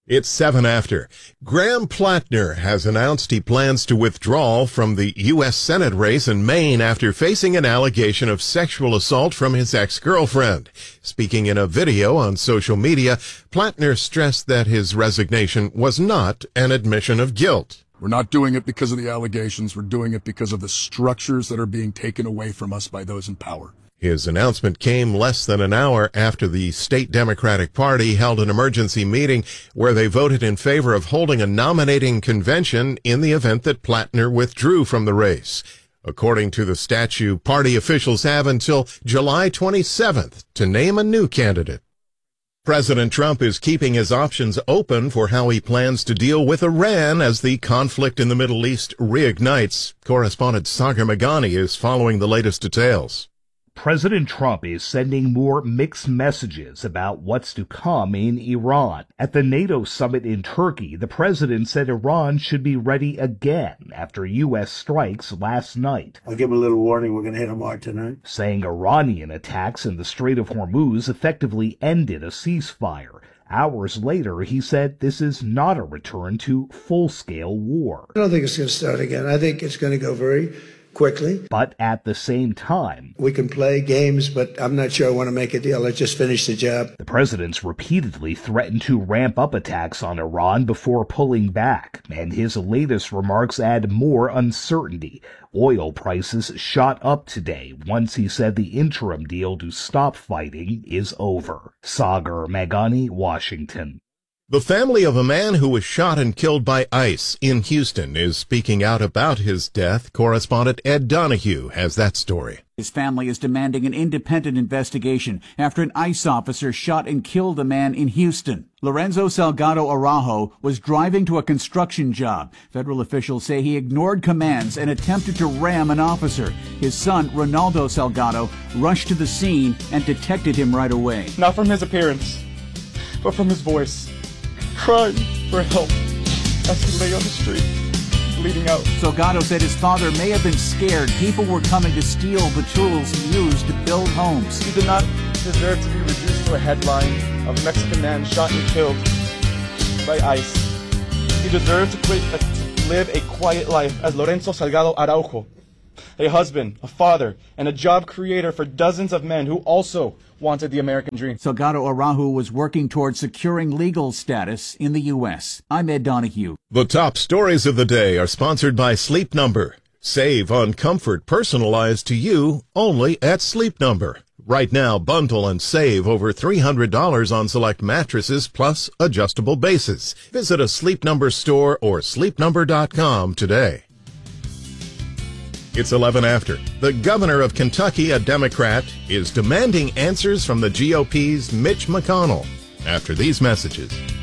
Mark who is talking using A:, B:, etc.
A: It's 7 after. Graham Plattner has announced he plans to withdraw from the U.S. Senate race in Maine after facing an allegation of sexual assault from his ex-girlfriend. Speaking in a video on social media, Plattner stressed that his resignation was not an admission of guilt.
B: We're not doing it because of the allegations. We're doing it because of the structures that are being taken away from us by those in power.
A: His announcement came less than an hour after the state Democratic Party held an emergency meeting where they voted in favor of holding a nominating convention in the event that Plattner withdrew from the race. According to the statute, party officials have until July 27th to name a new candidate. President Trump is keeping his options open for how he plans to deal with Iran as the conflict in the Middle East reignites. Correspondent Sagar Meghani is following the latest details.
C: President Trump is sending more mixed messages about what's to come in Iran. At the NATO summit in Turkey, the president said Iran should be ready again after U.S. strikes last night.
D: I'll give him a little warning, we're going to hit them hard tonight.
C: Saying Iranian attacks in the Strait of Hormuz effectively ended a ceasefire. Hours later, he said this is not a return to full-scale war.
D: I don't think it's going to start again. I think it's going to go very quickly.
C: But at the same time,
D: we can play games, but I'm not sure I want to make a deal. Let's just finish the job.
C: The president's repeatedly threatened to ramp up attacks on Iran before pulling back, and his latest remarks add more uncertainty. Oil prices shot up today once he said the interim deal to stop fighting is over. Sagar Meghani, Washington.
A: The family of a man who was shot and killed by ICE in Houston is speaking out about his death. Correspondent Ed Donahue has that story.
E: His family is demanding an independent investigation after an ICE officer shot and killed a man in Houston. Lorenzo Salgado Araujo was driving to a construction job. Federal officials say he ignored commands and attempted to ram an officer. His son, Ronaldo Salgado, rushed to the scene and detected him right away.
F: Not from his appearance, but from his voice. Crying for help as he lay on the street, bleeding out.
E: Salgado said his father may have been scared people were coming to steal the tools he used to build homes.
F: He did not deserve to be reduced to a headline of a Mexican man shot and killed by ICE. He deserved to live a quiet life as Lorenzo Salgado Araujo, a husband, a father, and a job creator for dozens of men who also wanted the American dream.
E: Salgado Araujo was working towards securing legal status in the U.S. I'm Ed Donahue.
A: The top stories of the day are sponsored by Sleep Number. Save on comfort personalized to you only at Sleep Number. Right now, bundle and save over $300 on select mattresses plus adjustable bases. Visit a Sleep Number store or sleepnumber.com today. It's 11 after. The governor of Kentucky, a Democrat, is demanding answers from the GOP's Mitch McConnell after these messages.